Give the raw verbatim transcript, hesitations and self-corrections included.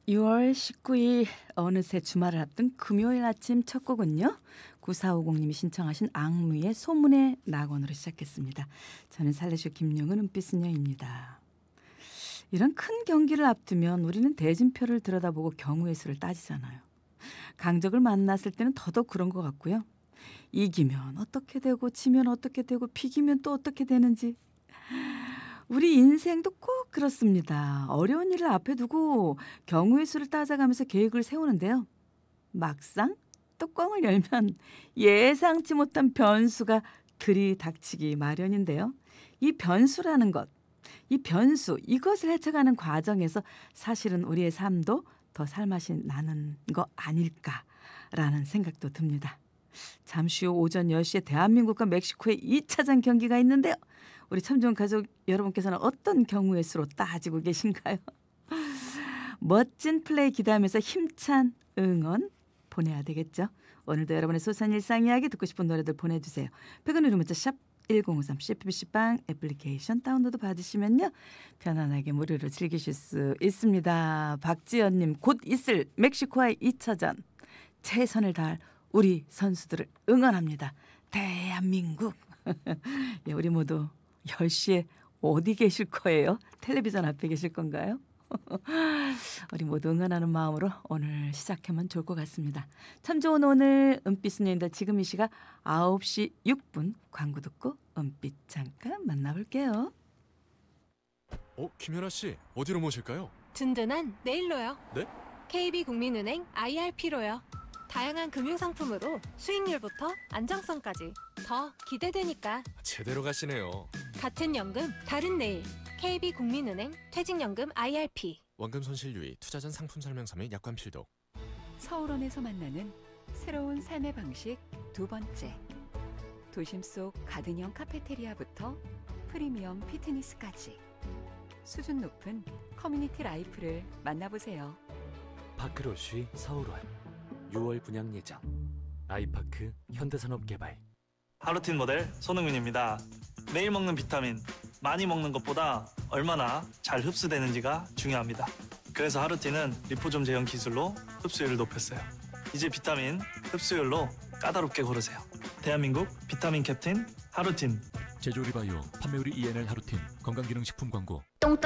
유월 십구일 어느새 주말을 앞둔 금요일 아침 첫 곡은요. 구사오공님이 신청하신 앙무의 소문의 낙원으로 시작했습니다. 저는 살레쇼 김용은 은빛소녀입니다. 이런 큰 경기를 앞두면 우리는 대진표를 들여다보고 경우의 수를 따지잖아요. 강적을 만났을 때는 더더욱 그런 것 같고요. 이기면 어떻게 되고 지면 어떻게 되고 비기면 또 어떻게 되는지. 우리 인생도 꼭 그렇습니다. 어려운 일을 앞에 두고 경우의 수를 따져가면서 계획을 세우는데요. 막상 뚜껑을 열면 예상치 못한 변수가 들이닥치기 마련인데요. 이 변수라는 것, 이 변수, 이것을 헤쳐가는 과정에서 사실은 우리의 삶도 더 살맛이 나는 거 아닐까라는 생각도 듭니다. 잠시 후 오전 열 시에 대한민국과 멕시코의 이 차전 경기가 있는데요. 우리 참 좋은 가족 여러분께서는 어떤 경우의 수로 따지고 계신가요? 멋진 플레이 기대하면서 힘찬 응원 보내야 되겠죠. 오늘도 여러분의 소소한 일상 이야기 듣고 싶은 노래들 보내주세요. 백은 우리 문자 샵 일공오삼 씨피비씨빵 애플리케이션 다운로드 받으시면요. 편안하게 무료로 즐기실 수 있습니다. 박지연님, 곧 있을 멕시코와의 이 차전 최선을 다할 우리 선수들을 응원합니다. 대한민국. 예, 우리 모두 열 시에 어디 계실 거예요? 텔레비전 앞에 계실 건가요? 우리 모두 응원하는 마음으로 오늘 시작하면 좋을 것 같습니다. 참 좋은 오늘 은빛소녀인데 지금 이 시각 아홉 시 육 분 광고 듣고 은빛 잠깐 만나볼게요. 어, 김연아 씨, 어디로 모실까요? 든든한 네일로요. 네? 케이비국민은행 아이알피로요. 다양한 금융상품으로 수익률부터 안정성까지 더 기대되니까. 제대로 가시네요. 같은 연금 다른 네일. 케이비국민은행 퇴직연금 아이알피. 원금 손실 유의, 투자 전 상품 설명서 및 약관 필독. 서울원에서 만나는 새로운 삶의 방식 두 번째. 도심 속 가든형 카페테리아부터 프리미엄 피트니스까지 수준 높은 커뮤니티 라이프를 만나보세요. 파크로쉬 서울원 유월 분양 예정. 아이파크 현대산업개발. 하루틴 모델 손흥민입니다. 매일 먹는 비타민, 많이 먹는 것보다 얼마나 잘 흡수되는지가 중요합니다. 그래서 하루틴은 리포좀 제형 기술로 흡수율을 높였어요. 이제 비타민 흡수율로 까다롭게 고르세요. 대한민국 비타민 캡틴 하루틴. 제조리바이오 판매우리 이엔엘 하루틴 건강기능식품 광고.